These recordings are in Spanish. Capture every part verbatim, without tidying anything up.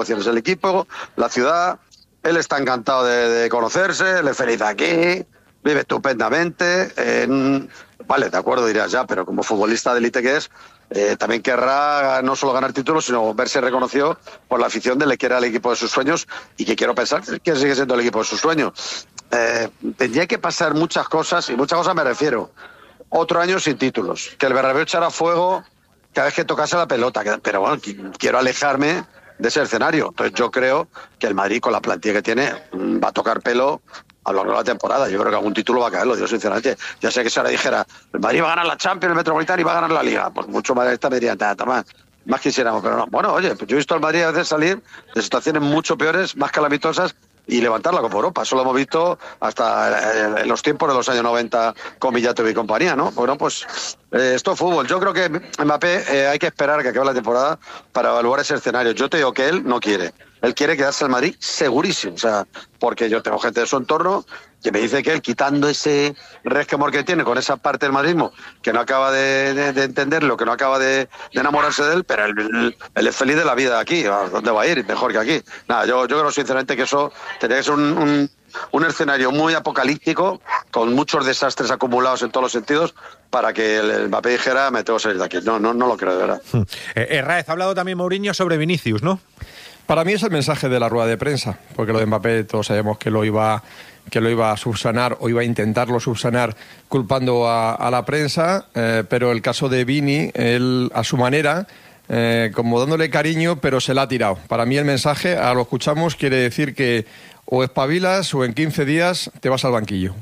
emociones. El equipo, la ciudad, él está encantado de, de conocerse, él es feliz aquí, vive estupendamente. Eh, vale, de acuerdo, dirás ya, pero como futbolista de élite que es, eh, también querrá no solo ganar títulos, sino verse reconocido por la afición de que era el equipo de sus sueños y que quiero pensar que sigue siendo el equipo de sus sueños. Eh, tendría que pasar muchas cosas, y muchas cosas me refiero. Otro año sin títulos, que el Bernabéu echara fuego cada vez que tocase la pelota, pero bueno, quiero alejarme de ese escenario. Entonces yo creo que el Madrid, con la plantilla que tiene, va a tocar pelo a lo largo de la temporada. Yo creo que algún título va a caer, lo digo sinceramente. Ya sé que si ahora dijera, el Madrid va a ganar la Champions, el Metropolitano y va a ganar la Liga, pues mucho más esta me dirían, nada, más, más quisiéramos, pero no. Bueno, oye, pues yo he visto al Madrid a veces salir de situaciones mucho peores, más calamitosas, y levantar la Copa Europa. Eso lo hemos visto hasta en los tiempos de los años noventa con Villatov y compañía, ¿no? Bueno, pues eh, esto es fútbol. Yo creo que Mbappé eh, hay que esperar a que acabe la temporada para evaluar ese escenario. Yo te digo que él no quiere. Él quiere quedarse en Madrid segurísimo. O sea, porque yo tengo gente de su entorno que me dice que él, quitando ese resquemor que tiene con esa parte del madridismo, que no acaba de, de, de entenderlo, que no acaba de, de enamorarse de él, pero él, él, él es feliz de la vida aquí. ¿A dónde va a ir? Mejor que aquí. Nada, yo, yo creo sinceramente que eso tendría que ser un, un, un escenario muy apocalíptico, con muchos desastres acumulados en todos los sentidos, para que el Mbappé dijera, me tengo que salir de aquí. No, no, no lo creo, de verdad. Eh, eh, Raez, ha hablado también Mourinho sobre Vinicius, ¿no? Para mí es el mensaje de la rueda de prensa, porque lo de Mbappé todos sabemos que lo iba, que lo iba a subsanar o iba a intentarlo subsanar culpando a, a la prensa, eh, pero el caso de Vini, él a su manera, eh, como dándole cariño, pero se la ha tirado. Para mí el mensaje, ahora lo escuchamos, quiere decir que o espabilas o en quince días te vas al banquillo.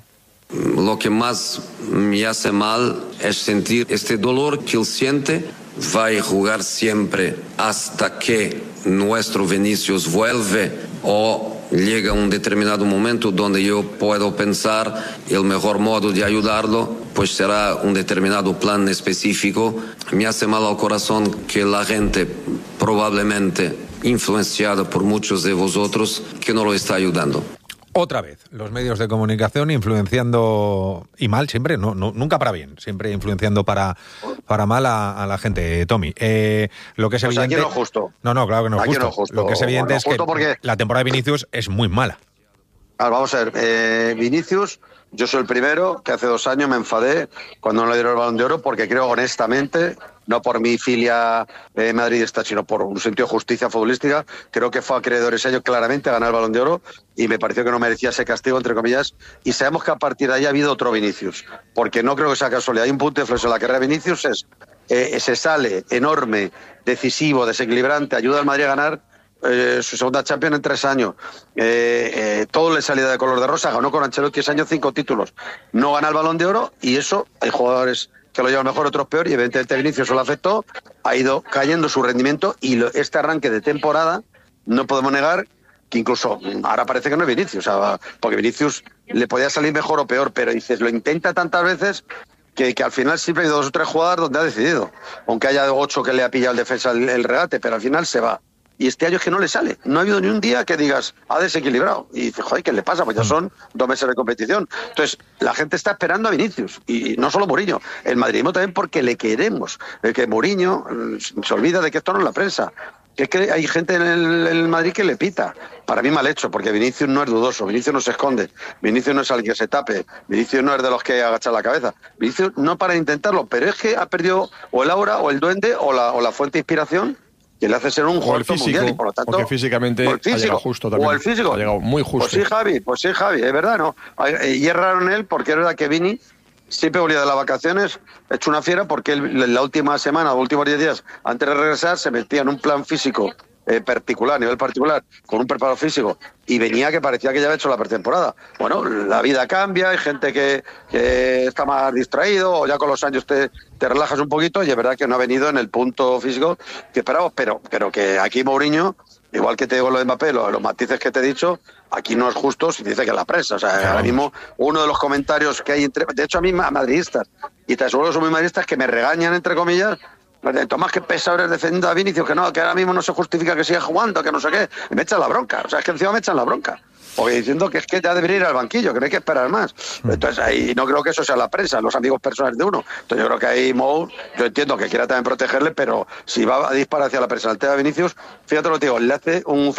Lo que más me hace mal es sentir este dolor que él siente. Va a jugar siempre hasta que nuestro Vinicius vuelve o llega un determinado momento donde yo puedo pensar el mejor modo de ayudarlo, pues será un determinado plan específico. Me hace mal al corazón que la gente, probablemente influenciada por muchos de vosotros, que no lo está ayudando. Otra vez, los medios de comunicación influenciando, y mal siempre, no, no nunca para bien, siempre influenciando para, para mal a, a la gente, Tommy. Eh, lo que es pues evidente... Aquí no es justo. No, no, claro que no es justo. No es justo. Lo que es evidente no es que porque... la temporada de Vinicius es muy mala. Ahora, vamos a ver, eh, Vinicius, yo soy el primero que hace dos años me enfadé cuando no le dieron el Balón de Oro, porque creo honestamente, no por mi filia eh, madridista, sino por un sentido de justicia futbolística, creo que fue acreedor ese año claramente a ganar el Balón de Oro y me pareció que no merecía ese castigo, entre comillas, y sabemos que a partir de ahí ha habido otro Vinicius, porque no creo que sea casualidad. Hay un punto de inflexión en la carrera de Vinicius, es eh, se sale enorme, decisivo, desequilibrante, ayuda al Madrid a ganar Eh, su segunda Champions en tres años, eh, eh, todo le salía de color de rosa, ganó con Ancelotti ese año cinco títulos, no gana el Balón de Oro, y eso hay jugadores que lo llevan mejor, otros peor, y evidentemente Vinicius lo afectó, ha ido cayendo su rendimiento, y lo, este arranque de temporada no podemos negar que incluso ahora parece que no es Vinicius, o sea, porque Vinicius le podía salir mejor o peor, pero dices, lo intenta tantas veces que, que al final siempre hay dos o tres jugadas donde ha decidido, aunque haya ocho que le ha pillado el defensa el, el regate, pero al final se va. Y este año es que no le sale. No ha habido ni un día que digas, ha desequilibrado. Y dices, joder, ¿qué le pasa? Pues ya son dos meses de competición. Entonces, la gente está esperando a Vinicius. Y no solo Mourinho. El madridismo también, porque le queremos. El que Mourinho se olvida de que esto no es la prensa. Que es que hay gente en el, en el Madrid que le pita. Para mí mal hecho, porque Vinicius no es dudoso. Vinicius no se esconde. Vinicius no es alguien que se tape. Vinicius no es de los que agachan la cabeza. Vinicius no para de intentarlo. Pero es que ha perdido o el aura, o el duende, o la, o la fuente de inspiración, que le hace ser un jugador mundial, y por lo tanto, porque físicamente o el físico, ha llegado justo también. O el físico. Ha llegado muy justo. Pues sí, Javi, pues sí, Javi, es verdad, ¿no? Y es raro en él, porque es verdad que Vini siempre volvía de las vacaciones hecho una fiera, porque él, la última semana, los últimos diez días, antes de regresar, se metía en un plan físico eh, particular, a nivel particular, con un preparo físico, y venía que parecía que ya había hecho la pretemporada. Bueno, la vida cambia, hay gente que, que está más distraído, o ya con los años te, te relajas un poquito, y es verdad que no ha venido en el punto físico que esperábamos, pero, pero que aquí Mourinho, igual que te digo lo de Mbappé, los, los matices que te he dicho, aquí no es justo si dice que es la prensa. O sea, claro, ahora mismo uno de los comentarios que hay entre... De hecho, a mí madridistas, y te aseguro que son muy madridistas, que me regañan, entre comillas, Tomás, que pesadores defendiendo a Vinicius, que no, que ahora mismo no se justifica que siga jugando, que no sé qué, y me echan la bronca, o sea, es que encima me echan la bronca. Porque diciendo que es que ya debería ir al banquillo, que no hay que esperar más. Entonces ahí no creo que eso sea la prensa, los amigos personales de uno. Entonces yo creo que ahí Mou, yo entiendo que quiera también protegerle, pero si va a disparar hacia la prensa el tema de Vinicius, fíjate lo que digo, le hace un